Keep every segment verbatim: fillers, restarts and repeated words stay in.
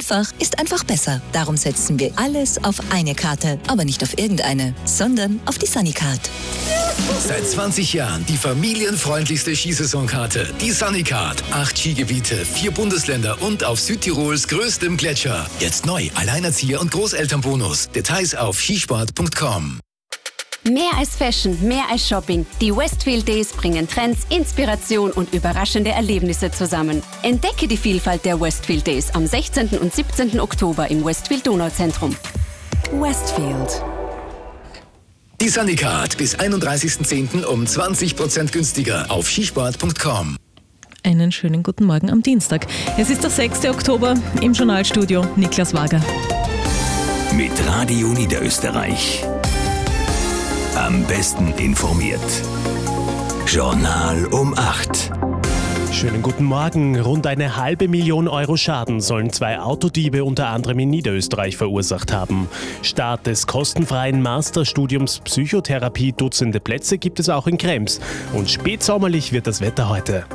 Einfach ist einfach besser. Darum setzen wir alles auf eine Karte. Aber nicht auf irgendeine, sondern auf die Sunnycard. Seit zwanzig Jahren die familienfreundlichste Skisaisonkarte. Die Sunnycard. Acht Skigebiete, vier Bundesländer und auf Südtirols größtem Gletscher. Jetzt neu, Alleinerzieher- und Großelternbonus. Details auf skisport punkt com. Mehr als Fashion, mehr als Shopping. Die Westfield Days bringen Trends, Inspiration und überraschende Erlebnisse zusammen. Entdecke die Vielfalt der Westfield Days am sechzehnten und siebzehnten Oktober im Westfield Donauzentrum. Westfield. Die Sunnycard bis einunddreißigsten zehnten um zwanzig Prozent günstiger auf skisport punkt com. Einen schönen guten Morgen am Dienstag. Es ist der sechste Oktober, im Journalstudio Niklas Wager. Mit Radio Niederösterreich. Am besten informiert. Journal um acht. Schönen guten Morgen. Rund eine halbe Million Euro Schaden sollen zwei Autodiebe unter anderem in Niederösterreich verursacht haben. Start des kostenfreien Masterstudiums Psychotherapie, Dutzende Plätze gibt es auch in Krems. Und spätsommerlich wird das Wetter heute.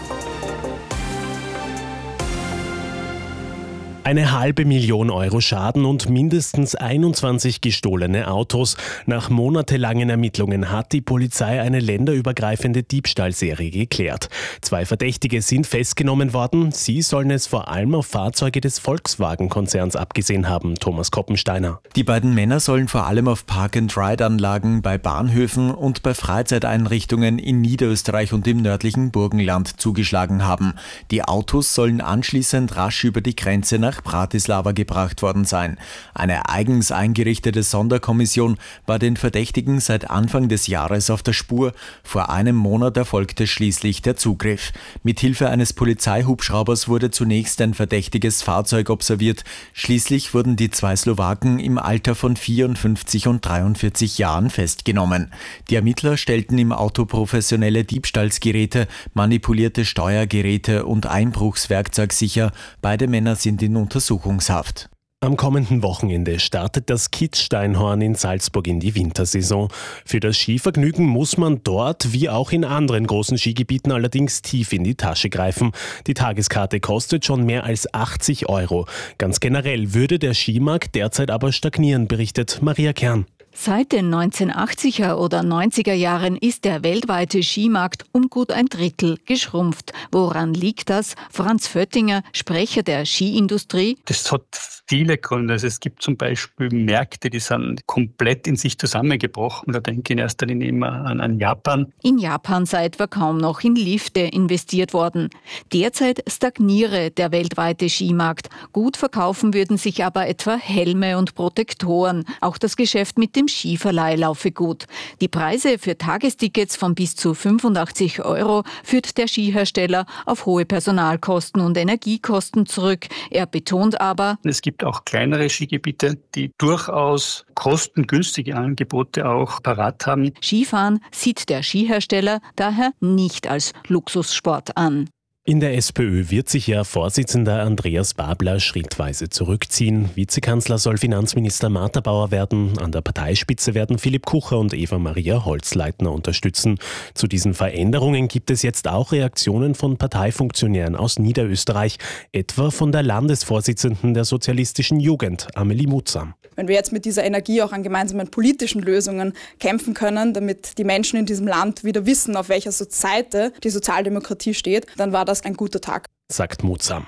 Eine halbe Million Euro Schaden und mindestens einundzwanzig gestohlene Autos. Nach monatelangen Ermittlungen hat die Polizei eine länderübergreifende Diebstahlserie geklärt. Zwei Verdächtige sind festgenommen worden. Sie sollen es vor allem auf Fahrzeuge des Volkswagen-Konzerns abgesehen haben. Thomas Koppensteiner. Die beiden Männer sollen vor allem auf Park-and-Ride-Anlagen bei Bahnhöfen und bei Freizeiteinrichtungen in Niederösterreich und im nördlichen Burgenland zugeschlagen haben. Die Autos sollen anschließend rasch über die Grenze nach Bratislava gebracht worden sein. Eine eigens eingerichtete Sonderkommission war den Verdächtigen seit Anfang des Jahres auf der Spur. Vor einem Monat erfolgte schließlich der Zugriff. Mithilfe eines Polizeihubschraubers wurde zunächst ein verdächtiges Fahrzeug observiert. Schließlich wurden die zwei Slowaken im Alter von vierundfünfzig und dreiundvierzig Jahren festgenommen. Die Ermittler stellten im Auto professionelle Diebstahlsgeräte, manipulierte Steuergeräte und Einbruchswerkzeug sicher. Beide Männer sind in Untersuchungshaft. Am kommenden Wochenende startet das Kitzsteinhorn in Salzburg in die Wintersaison. Für das Skivergnügen muss man dort, wie auch in anderen großen Skigebieten, allerdings tief in die Tasche greifen. Die Tageskarte kostet schon mehr als achtzig Euro. Ganz generell würde der Skimarkt derzeit aber stagnieren, berichtet Maria Kern. Seit den neunzehnhundertachtziger oder neunziger Jahren ist der weltweite Skimarkt um gut ein Drittel geschrumpft. Woran liegt das? Franz Föttinger, Sprecher der Skiindustrie. Das hat viele Gründe. Also es gibt zum Beispiel Märkte, die sind komplett in sich zusammengebrochen. Da denke ich in erster Linie immer an, an Japan. In Japan sei etwa kaum noch in Lifte investiert worden. Derzeit stagniere der weltweite Skimarkt. Gut verkaufen würden sich aber etwa Helme und Protektoren. Auch das Geschäft mit dem Skiverleih laufe gut. Die Preise für Tagestickets von bis zu fünfundachtzig Euro führt der Skihersteller auf hohe Personalkosten und Energiekosten zurück. Er betont aber, es gibt auch kleinere Skigebiete, die durchaus kostengünstige Angebote auch parat haben. Skifahren sieht der Skihersteller daher nicht als Luxussport an. In der SPÖ wird sich ja Vorsitzender Andreas Babler schrittweise zurückziehen. Vizekanzler soll Finanzminister Martha Bauer werden. An der Parteispitze werden Philipp Kucher und Eva-Maria Holzleitner unterstützen. Zu diesen Veränderungen gibt es jetzt auch Reaktionen von Parteifunktionären aus Niederösterreich, etwa von der Landesvorsitzenden der Sozialistischen Jugend, Amelie Mutzam. Wenn wir jetzt mit dieser Energie auch an gemeinsamen politischen Lösungen kämpfen können, damit die Menschen in diesem Land wieder wissen, auf welcher Seite die Sozialdemokratie steht, dann war das ein guter Tag, sagt Mutzam.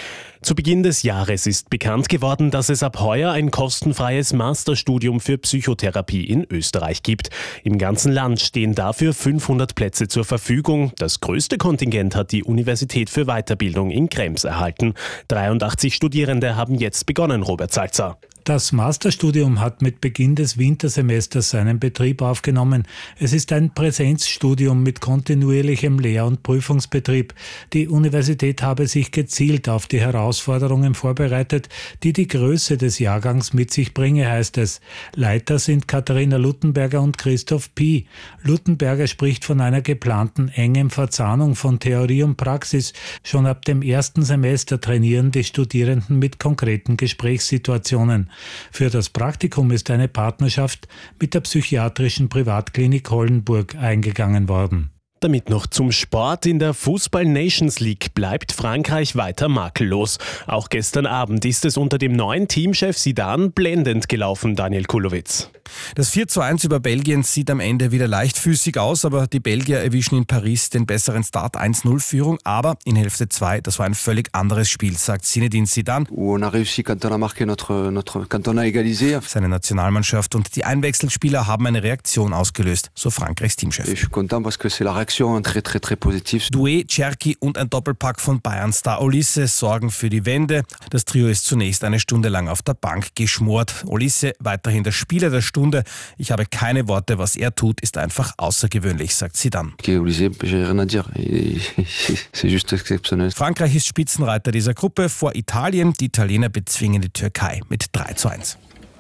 Zu Beginn des Jahres ist bekannt geworden, dass es ab heuer ein kostenfreies Masterstudium für Psychotherapie in Österreich gibt. Im ganzen Land stehen dafür fünfhundert Plätze zur Verfügung. Das größte Kontingent hat die Universität für Weiterbildung in Krems erhalten. dreiundachtzig Studierende haben jetzt begonnen, Robert Salzer. Das Masterstudium hat mit Beginn des Wintersemesters seinen Betrieb aufgenommen. Es ist ein Präsenzstudium mit kontinuierlichem Lehr- und Prüfungsbetrieb. Die Universität habe sich gezielt auf die Herausforderungen vorbereitet, die die Größe des Jahrgangs mit sich bringe, heißt es. Leiter sind Katharina Luttenberger und Christoph Pi. Luttenberger spricht von einer geplanten engen Verzahnung von Theorie und Praxis. Schon ab dem ersten Semester trainieren die Studierenden mit konkreten Gesprächssituationen. Für das Praktikum ist eine Partnerschaft mit der psychiatrischen Privatklinik Hollenburg eingegangen worden. Damit noch zum Sport. In der Fußball-Nations League bleibt Frankreich weiter makellos. Auch gestern Abend ist es unter dem neuen Teamchef Zidane blendend gelaufen, Daniel Kulowitz. Das vier zu eins über Belgien sieht am Ende wieder leichtfüßig aus, aber die Belgier erwischen in Paris den besseren Start, eins null Führung. Aber in Hälfte zwei, das war ein völlig anderes Spiel, sagt Zinedine Zidane. Seine Nationalmannschaft und die Einwechselspieler haben eine Reaktion ausgelöst, so Frankreichs Teamchef. Doué, Cherki und ein Doppelpack von Bayern-Star Olise sorgen für die Wende. Das Trio ist zunächst eine Stunde lang auf der Bank geschmort. Olise weiterhin der Spieler der Stunde. Ich habe keine Worte, was er tut, ist einfach außergewöhnlich, sagt Zidane. Frankreich ist Spitzenreiter dieser Gruppe vor Italien. Die Italiener bezwingen die Türkei mit drei zu eins.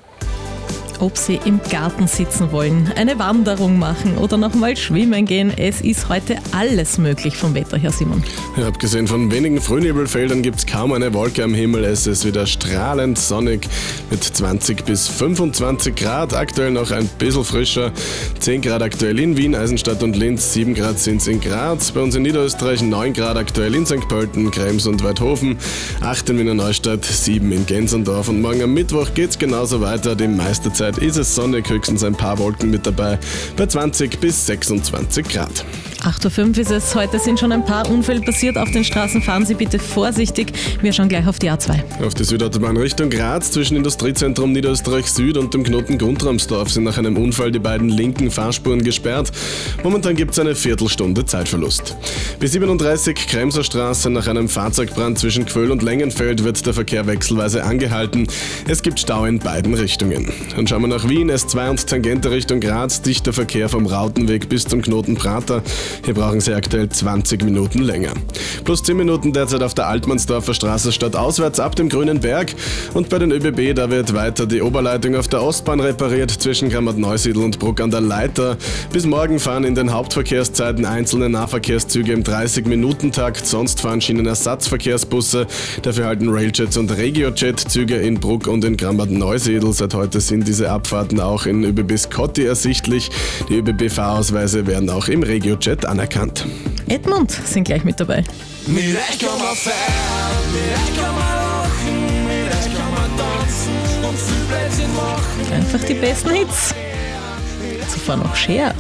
Ob Sie im Garten sitzen wollen, eine Wanderung machen oder nochmal schwimmen gehen, es ist heute alles möglich vom Wetter her, Simon. Ja, abgesehen von wenigen Frühnebelfeldern gibt es kaum eine Wolke am Himmel. Es ist wieder strahlend sonnig mit zwanzig bis fünfundzwanzig Grad. Aktuell noch ein bisschen frischer. zehn Grad aktuell in Wien, Eisenstadt und Linz. sieben Grad sind es in Graz. Bei uns in Niederösterreich neun Grad aktuell in Sankt Pölten, Krems und Weidhofen. acht in Wiener Neustadt, sieben in Gensendorf. Und morgen am Mittwoch geht es genauso weiter. Die meiste Zeit ist es sonnig, höchstens ein paar Wolken mit dabei, bei zwanzig bis sechsundzwanzig Grad. acht Uhr fünf ist es, heute sind schon ein paar Unfälle passiert auf den Straßen, fahren Sie bitte vorsichtig. Wir schauen gleich auf die A zwei. Auf die Südautobahn Richtung Graz zwischen Industriezentrum Niederösterreich Süd und dem Knoten Guntramsdorf sind nach einem Unfall die beiden linken Fahrspuren gesperrt. Momentan gibt es eine Viertelstunde Zeitverlust. B siebenunddreißig Kremser Straße, nach einem Fahrzeugbrand zwischen Gföhl und Längenfeld wird der Verkehr wechselweise angehalten. Es gibt Stau in beiden Richtungen. Und schauen wir nach Wien, S zwei und Tangente Richtung Graz, dichter Verkehr vom Rautenweg bis zum Knoten Prater. Hier brauchen Sie aktuell zwanzig Minuten länger. Plus zehn Minuten derzeit auf der Altmannsdorfer Straße stadtauswärts ab dem Grünen Berg. Und bei den ÖBB, da wird weiter die Oberleitung auf der Ostbahn repariert zwischen Grammat-Neusiedl und Bruck an der Leiter. Bis morgen fahren in den Hauptverkehrszeiten einzelne Nahverkehrszüge im dreißig-Minuten-Takt. Sonst fahren Schienenersatzverkehrsbusse. Dafür halten Railjets und Regiojet-Züge in Bruck und in Grammat-Neusiedl. Seit heute sind diese Abfahrten auch in ÖBB Scotty ersichtlich. Die ÖBB-Fahrausweise werden auch im Regiojet anerkannt. Edmund sind gleich mit dabei. Mit euch kann man feiern, mit euch kann man lachen, mit euch kann man tanzen und viel Blödsinn machen. Einfach die besten Hits. Zuvor noch Cher.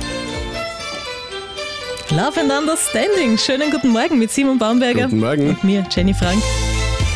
Love and Understanding. Schönen guten Morgen mit Simon Baumberger. Guten Morgen. Und mir, Jenny Frank.